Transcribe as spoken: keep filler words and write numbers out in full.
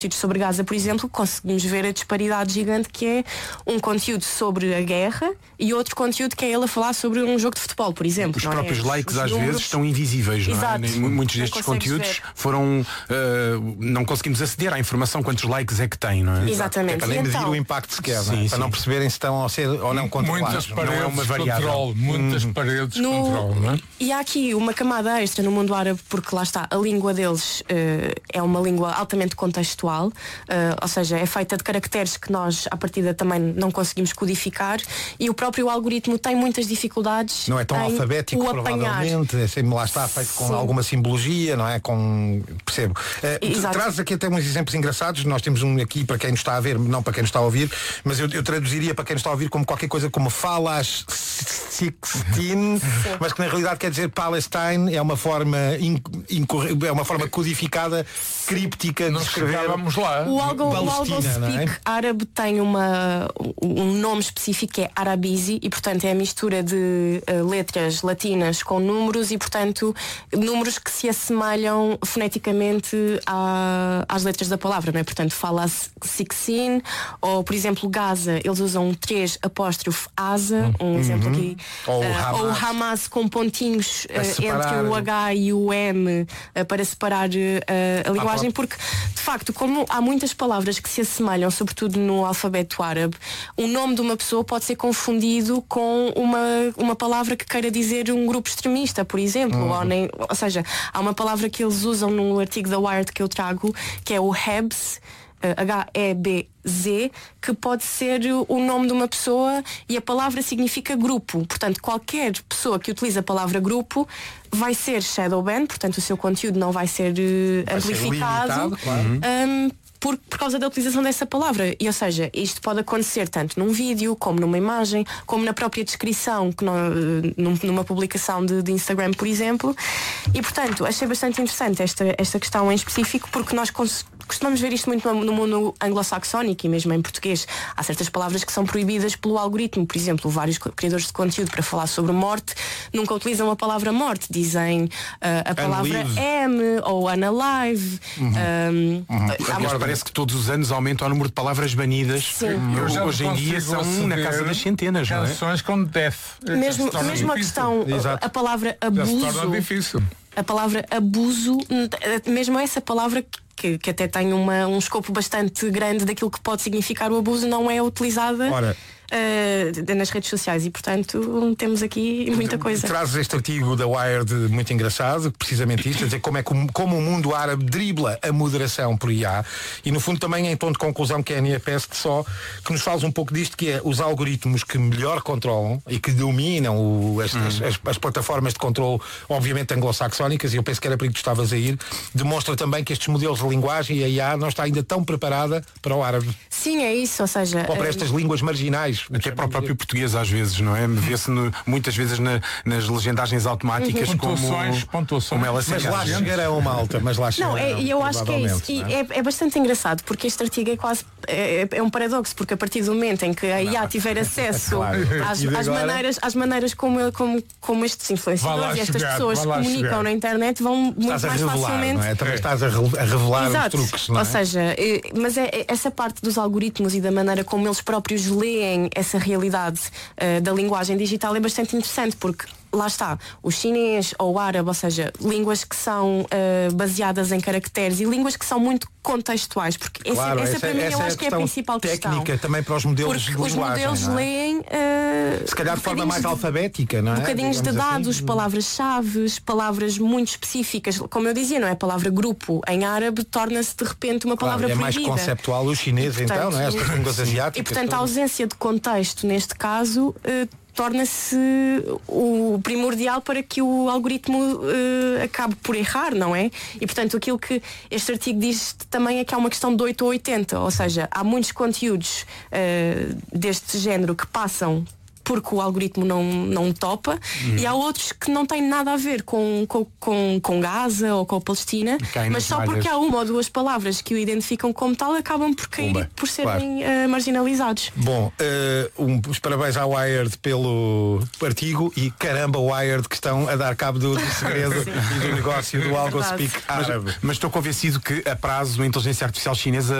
sobre Gaza, por exemplo, conseguimos ver a disparidade gigante que é um conteúdo sobre a guerra e outro conteúdo que é ele a falar sobre um jogo de futebol, por exemplo. Os não próprios é? likes Os às números... vezes estão invisíveis, não Exato. é? Muitos Não destes consegues conteúdos ver. foram uh, não conseguimos aceder à informação quantos likes é que tem, não é? Exatamente. Para nem E medir então... o impacto sequer, Sim, não é? sim. Para não perceberem se estão a ser ou não controlados. Muitas paredes não é uma de variável. controle, muitas Hum. paredes de No... controle, não é? E há aqui uma camada extra no mundo árabe, porque lá está, a língua deles uh, é uma língua altamente contextual, uh, ou seja, é feita de caracteres que nós à partida também não conseguimos codificar, e o próprio algoritmo tem muitas dificuldades. Não é tão em alfabético, o apanhar. provavelmente. É sempre, lá está, feito com Sim. alguma simbologia, não é? Com... Percebo. Uh, traz aqui até uns exemplos engraçados. Nós temos um aqui para quem nos está a ver, não para quem nos está a ouvir, mas eu, eu traduziria para quem nos está a ouvir como qualquer coisa como falas sixteen, mas que na realidade quer dizer Palestine. É uma forma incorre... é uma forma codificada, críptica de Não escrever. chegávamos lá. O Algo, o Palestina, Algo não é? Speak árabe tem uma, um nome específico que é Arabizi e portanto é a mistura de uh, letras latinas com números e portanto números que se assemelham foneticamente à, às letras da palavra, não é? Portanto fala sixteen ou por exemplo Gaza, eles usam três apóstrofe asa, um Uhum. exemplo aqui, Ou uh, Hamas. ou Hamas com pontinhos uh, separar. entre o H e o M uh, para separar uh, a linguagem, porque de facto como há muitas palavras que se assemelham, sobretudo no alfabeto árabe, o nome de uma pessoa pode ser confundido com uma, uma palavra que queira dizer um grupo extremista, por exemplo, Uhum. ou, nem, ou seja, há uma palavra que eles usam no artigo da Wired que eu trago, que é o Hebs, H E B Z, que pode ser o nome de uma pessoa e a palavra significa grupo. Portanto, qualquer pessoa que utiliza a palavra grupo vai ser shadow banned, portanto o seu conteúdo não vai ser uh, Vai ser amplificado. limitado, claro. um, por, por causa da utilização dessa palavra. E, ou seja, isto pode acontecer tanto num vídeo, como numa imagem, como na própria descrição, que não, num, numa publicação de, de Instagram, por exemplo. E, portanto, achei bastante interessante esta, esta questão em específico, porque nós cons- costumamos ver isto muito no, no mundo anglo-saxónico e mesmo em português. Há certas palavras que são proibidas pelo algoritmo. Por exemplo, vários criadores de conteúdo para falar sobre morte nunca utilizam a palavra morte. Dizem uh, a palavra Unlive. M ou unalive. Uhum. Um, Uhum. há- Agora parece que todos os anos aumenta o número de palavras banidas. Sim. Eu já Hoje em dia consigo são na aceder casa das centenas, não é? canções com death. Mesmo, Já se torna mesmo a difícil. questão, Exato. a palavra Já se torna abuso, difícil. a palavra abuso, mesmo essa palavra que, que até tem uma, um escopo bastante grande daquilo que pode significar o abuso, não é utilizada Ora, uh, nas redes sociais e, portanto, temos aqui muita coisa. Trazes este artigo da Wired muito engraçado, precisamente isto, a dizer como é que o, como o mundo árabe dribla a moderação por I A, e no fundo também em tom de conclusão, que é a Nia Peste só, que nos fala um pouco disto, que é os algoritmos que melhor controlam e que dominam o, as, Hum. as, as, as plataformas de controle, obviamente anglo-saxónicas, e eu penso que era para aí que tu estavas a ir, demonstra também que estes modelos de linguagem e a I A não está ainda tão preparada para o árabe, Sim, é isso, ou seja, ou para estas línguas marginais. Até para o próprio português às vezes, não é? Vê-se no- muitas vezes na- nas legendagens automáticas Uhum. como, Pontuações, pontuações. como ela se Mas lá encaixa. chegarão, malta, mas lá chegarão. Não, é, e eu acho que é isso. provavelmente, E não é? é, é bastante engraçado, porque este artigo é quase é, é um paradoxo, porque a partir do momento em que a I A tiver acesso Claro. às, E de às agora? maneiras, às maneiras como, como, como estes Vai influenciadores lá e estas chegar, pessoas vai lá comunicam chegar. na internet vão muito Estás a mais revelar, facilmente. não é? Também É. estás a, re- a revelar Exato. os truques, não é? Ou seja, eh, mas é, é- essa parte dos algoritmos e da maneira como eles próprios leem essa realidade eh, da linguagem digital é bastante interessante, porque lá está, o chinês ou o árabe, ou seja, línguas que são eh, baseadas em caracteres e línguas que são muito contextuais, porque esse- Claro, essa, para mim eu essa acho que é a questão principal técnica questão. também para os modelos Porque de os linguagem, modelos não é? leem eh, Se calhar de forma mais bocadinhos de- alfabética, não é? bocadinhos de Digamos dados, assim. palavras-chave, palavras muito específicas, como eu dizia, não é? A palavra grupo em árabe torna-se de repente uma Claro, palavra é mais proibida. conceptual o chinês, E, então, portanto, não é? Estas línguas asiáticas. E portanto a todas. ausência de contexto neste caso eh, torna-se o primordial para que o algoritmo eh, acabe por errar, não é? E portanto aquilo que este artigo diz também é que há uma questão de oito ou oitenta, ou seja, há muitos conteúdos eh, deste género que passam porque o algoritmo não, não topa, uhum. e há outros que não têm nada a ver com, com, com, com Gaza ou com a Palestina, mas só porque há uma ou duas palavras que o identificam como tal, acabam por cair Uma, por serem claro. uh, marginalizados. Bom, uh, um, os parabéns à Wired pelo artigo e caramba Wired que estão a dar cabo do, do segredo e do negócio do AlgoSpeak árabe. Mas, mas estou convencido que a prazo a inteligência artificial chinesa